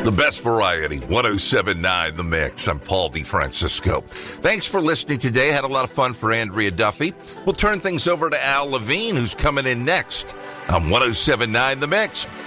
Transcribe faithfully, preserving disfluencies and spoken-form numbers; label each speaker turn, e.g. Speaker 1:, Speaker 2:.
Speaker 1: The best variety, one oh seven point nine The Mix. I'm Paul DeFrancisco. Thanks for listening today. Had a lot of fun for Andrea Duffy. We'll turn things over to Al Levine, who's coming in next on one oh seven point nine The Mix.